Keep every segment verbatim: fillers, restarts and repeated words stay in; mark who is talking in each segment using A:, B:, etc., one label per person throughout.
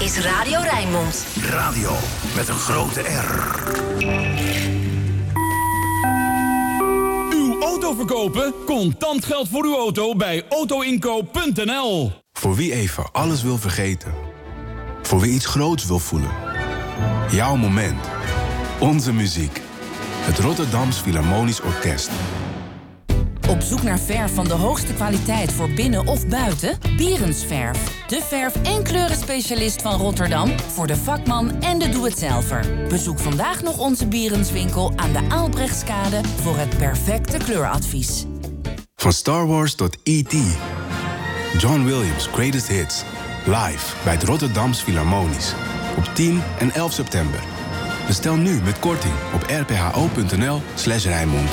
A: is Radio Rijnmond.
B: Radio met een grote R.
C: Uw auto verkopen? Contant geld voor uw auto bij autoinkoop punt n l.
D: Voor wie even alles wil vergeten. Voor wie iets groots wil voelen. Jouw moment. Onze muziek. Het Rotterdams Philharmonisch Orkest.
E: Op zoek naar verf van de hoogste kwaliteit voor binnen of buiten? Bierensverf. De verf- en kleurenspecialist van Rotterdam voor de vakman en de doe-het-zelver. Bezoek vandaag nog onze Bierenswinkel aan de Aalbrechtskade voor het perfecte kleuradvies.
D: Van Star Wars tot E T John Williams' Greatest Hits. Live bij het Rotterdams Philharmonisch. Op tien en elf september. Bestel nu met korting op r p h o punt n l slash Rijnmond.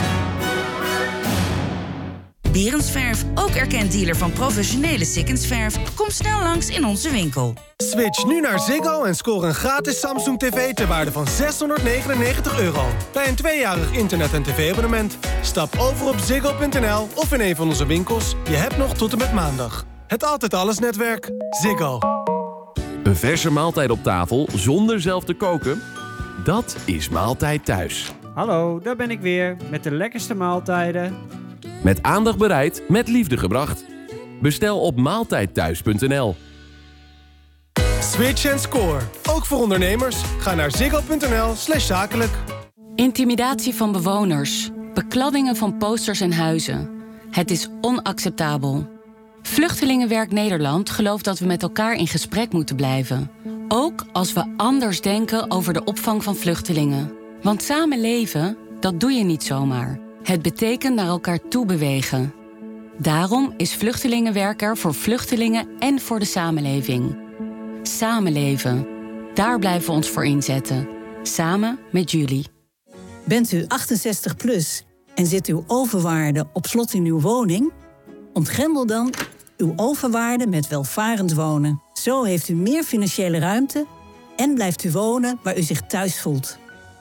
E: Bierensverf, ook erkend dealer van professionele Sikkensverf. Kom snel langs in onze winkel.
F: Switch nu naar Ziggo en score een gratis Samsung tv ter waarde van zeshonderdnegenennegentig euro. Bij een tweejarig internet- en tv-abonnement. Stap over op ziggo punt n l of in een van onze winkels. Je hebt nog tot en met maandag. Het Altijd Alles netwerk. Ziggo.
G: Een verse maaltijd op tafel zonder zelf te koken? Dat is Maaltijd Thuis.
H: Hallo, daar ben ik weer met de lekkerste maaltijden.
G: Met aandacht bereid, met liefde gebracht. Bestel op maaltijd thuis punt n l.
F: Switch en score. Ook voor ondernemers. Ga naar ziggo punt n l slash zakelijk.
I: Intimidatie van bewoners. Bekladdingen van posters en huizen. Het is onacceptabel. Vluchtelingenwerk Nederland gelooft dat we met elkaar in gesprek moeten blijven. Ook als we anders denken over de opvang van vluchtelingen. Want samen leven, dat doe je niet zomaar. Het betekent naar elkaar toe bewegen. Daarom is Vluchtelingenwerk er voor vluchtelingen en voor de samenleving. Samenleven. Daar blijven we ons voor inzetten. Samen met jullie.
J: Bent u achtenzestig plus en zit uw overwaarde op slot in uw woning? Ontgrendel dan uw overwaarde met welvarend wonen. Zo heeft u meer financiële ruimte en blijft u wonen waar u zich thuis voelt.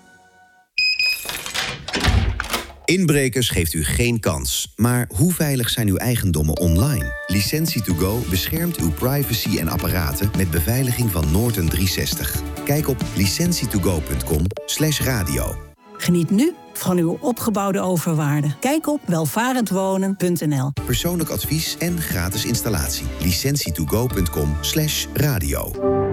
K: Inbrekers geeft u geen kans. Maar hoe veilig zijn uw eigendommen online? Licentie to go beschermt uw privacy en apparaten met beveiliging van Norton driehonderdzestig. Kijk op licentie to go punt com slash radio.
J: Geniet nu van uw opgebouwde overwaarde. Kijk op welvarendwonen punt n l.
K: Persoonlijk advies en gratis installatie. licentie to go punt com slash radio.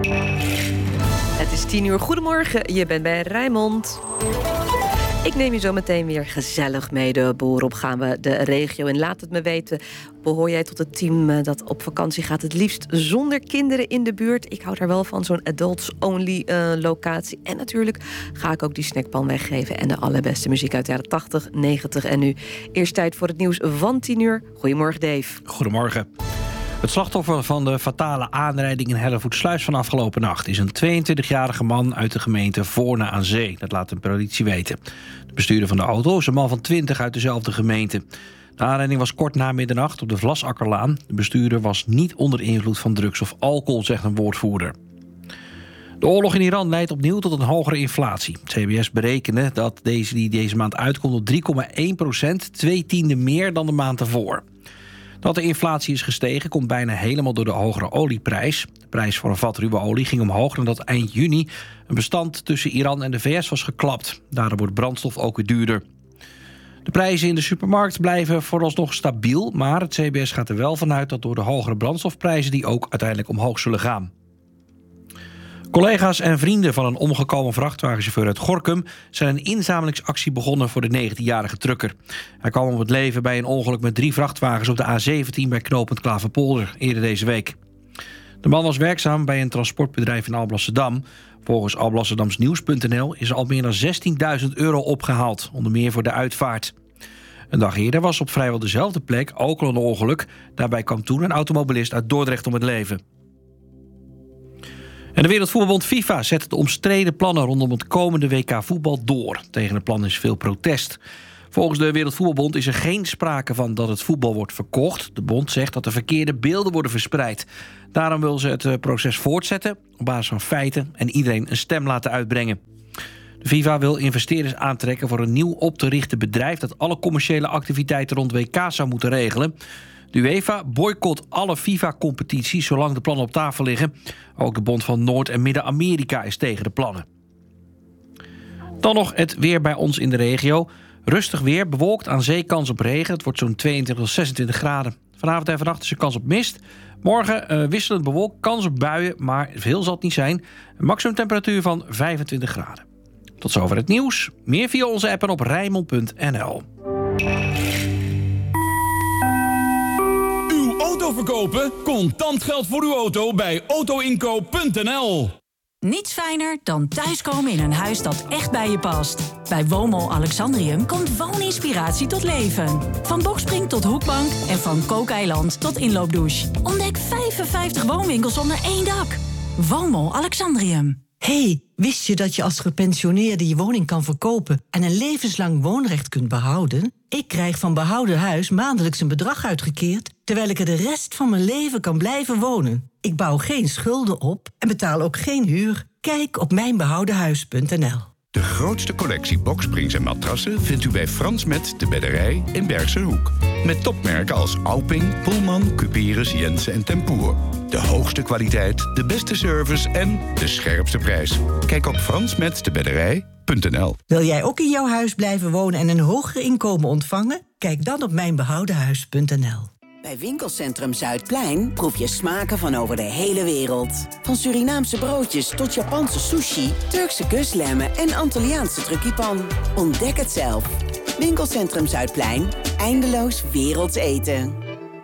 L: Het is tien uur. Goedemorgen, je bent bij Rijnmond. Ik neem je zo meteen weer gezellig mee de boer op. Gaan we de regio in. Laat het me weten. Behoor jij tot het team dat op vakantie gaat? Het liefst zonder kinderen in de buurt. Ik hou daar wel van, zo'n adults-only uh, locatie. En natuurlijk ga ik ook die snackpan weggeven. En de allerbeste muziek uit de jaren tachtig, negentig en nu. Eerst tijd voor het nieuws van tien uur. Goedemorgen, Dave.
M: Goedemorgen. Het slachtoffer van de fatale aanrijding in Hellevoetsluis van afgelopen nacht is een tweeëntwintigjarige man uit de gemeente Voorne aan Zee. Dat laat de politie weten. De bestuurder van de auto is een man van twintig uit dezelfde gemeente. De aanrijding was kort na middernacht op de Vlasakkerlaan. De bestuurder was niet onder invloed van drugs of alcohol, zegt een woordvoerder. De oorlog in Iran leidt opnieuw tot een hogere inflatie. Het C B S berekende dat deze die deze maand uitkomt op drie komma één procent, twee tiende meer dan de maand ervoor. Dat de inflatie is gestegen komt bijna helemaal door de hogere olieprijs. De prijs voor een vat ruwe olie ging omhoog nadat eind juni een bestand tussen Iran en de V S was geklapt. Daardoor wordt brandstof ook weer duurder. De prijzen in de supermarkt blijven vooralsnog stabiel, maar het C B S gaat er wel vanuit dat door de hogere brandstofprijzen die ook uiteindelijk omhoog zullen gaan. Collega's en vrienden van een omgekomen vrachtwagenchauffeur uit Gorinchem zijn een inzamelingsactie begonnen voor de negentienjarige trucker. Hij kwam om het leven bij een ongeluk met drie vrachtwagens op de A zeventien bij knooppunt Klaverpolder eerder deze week. De man was werkzaam bij een transportbedrijf in Alblasserdam. Volgens alblasserdamsnieuws punt n l is er al meer dan zestienduizend euro opgehaald, onder meer voor de uitvaart. Een dag eerder was op vrijwel dezelfde plek ook al een ongeluk. Daarbij kwam toen een automobilist uit Dordrecht om het leven. En de Wereldvoetbalbond FIFA zet de omstreden plannen rondom het komende W K voetbal door. Tegen het plan is veel protest. Volgens de Wereldvoetbalbond is er geen sprake van dat het voetbal wordt verkocht. De bond zegt dat er verkeerde beelden worden verspreid. Daarom wil ze het proces voortzetten op basis van feiten en iedereen een stem laten uitbrengen. De FIFA wil investeerders aantrekken voor een nieuw op te richten bedrijf dat alle commerciële activiteiten rond W K zou moeten regelen. De UEFA boycott alle FIFA-competities zolang de plannen op tafel liggen. Ook de Bond van Noord- en Midden-Amerika is tegen de plannen. Dan nog het weer bij ons in de regio. Rustig weer, bewolkt, aan zee kans op regen. Het wordt zo'n tweeëntwintig tot zesentwintig graden. Vanavond en vannacht is er kans op mist. Morgen uh, wisselend bewolkt, kans op buien, maar veel zal het niet zijn. Een maximumtemperatuur van vijfentwintig graden. Tot zover het nieuws. Meer via onze app en op rijnmond punt n l.
C: Uw auto verkopen? Contant geld voor uw auto bij auto inkoop punt n l.
A: Niets fijner dan thuiskomen in een huis dat echt bij je past. Bij Woonmol Alexandrium komt wooninspiratie tot leven. Van boxspring tot hoekbank en van kookeiland tot inloopdouche. Ontdek vijfenvijftig woonwinkels onder één dak. Woonmol Alexandrium.
N: Hey, wist je dat je als gepensioneerde je woning kan verkopen en een levenslang woonrecht kunt behouden? Ik krijg van Behouden Huis maandelijks een bedrag uitgekeerd, terwijl ik er de rest van mijn leven kan blijven wonen. Ik bouw geen schulden op en betaal ook geen huur. Kijk op mijn behouden huis punt n l.
B: De grootste collectie boksprings en matrassen vindt u bij Frans Met de Bedderij in Bergse Hoek. Met topmerken als Auping, Pullman, Cuperus, Jensen en Tempoer. De hoogste kwaliteit, de beste service en de scherpste prijs. Kijk op frans met de bedderij punt n l.
N: Wil jij ook in jouw huis blijven wonen en een hoger inkomen ontvangen? Kijk dan op mijn behouden huis punt n l.
O: Bij Winkelcentrum Zuidplein proef je smaken van over de hele wereld. Van Surinaamse broodjes tot Japanse sushi, Turkse kuslemmen en Antilliaanse truckipan. Ontdek het zelf. Winkelcentrum Zuidplein. Eindeloos werelds eten.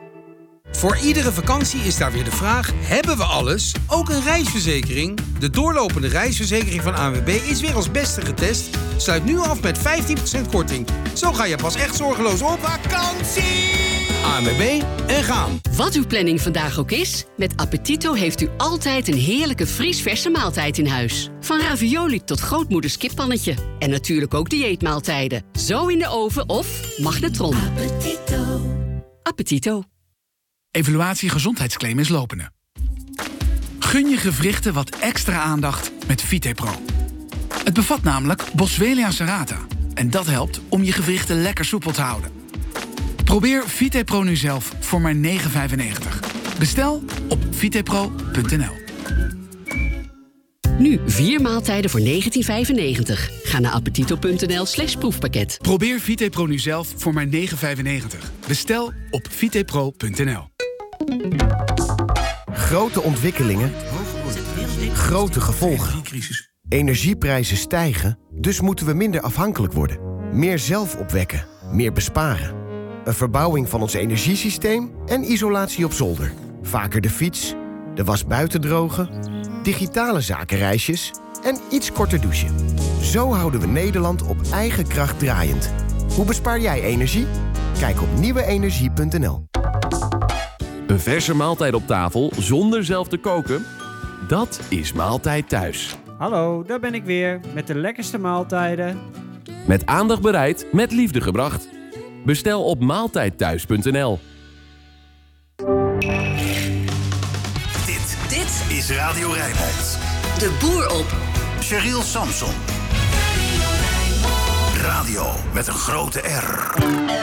P: Voor iedere vakantie is daar weer de vraag, hebben we alles? Ook een reisverzekering? De doorlopende reisverzekering van A N W B is weer als beste getest. Sluit nu af met vijftien procent korting. Zo ga je pas echt zorgeloos op vakantie! A N W B en gaan.
Q: Wat uw planning vandaag ook is, met Appetito heeft u altijd een heerlijke vriesverse maaltijd in huis. Van ravioli tot grootmoeders kippannetje. En natuurlijk ook dieetmaaltijden. Zo in de oven of magnetron. Appetito. Appetito.
R: Evaluatie gezondheidsclaim is lopende. Gun je gewrichten wat extra aandacht met VitePro. Het bevat namelijk Boswellia serrata. En dat helpt om je gewrichten lekker soepel te houden. Probeer VitePro nu zelf voor maar negen vijfennegentig. Bestel op vitepro punt n l.
Q: Nu vier maaltijden voor negentien vijfennegentig. Ga naar appetito punt n l slash proefpakket.
R: Probeer VitePro nu zelf voor maar negen vijfennegentig. Bestel op vitepro punt n l.
S: Grote ontwikkelingen, grote gevolgen. Energieprijzen stijgen, dus moeten we minder afhankelijk worden. Meer zelf opwekken, meer besparen. Een verbouwing van ons energiesysteem en isolatie op zolder. Vaker de fiets, de was buiten drogen, digitale zakenreisjes en iets korter douchen. Zo houden we Nederland op eigen kracht draaiend. Hoe bespaar jij energie? Kijk op nieuwe energie punt n l.
G: Een verse maaltijd op tafel zonder zelf te koken? Dat is Maaltijd Thuis.
H: Hallo, daar ben ik weer met de lekkerste maaltijden.
G: Met aandacht bereid, met liefde gebracht. Bestel op maaltijd thuis punt n l.
B: Dit, dit is Radio Rijnmond.
A: De boer op.
B: Cheryl Samson. Radio met een grote R.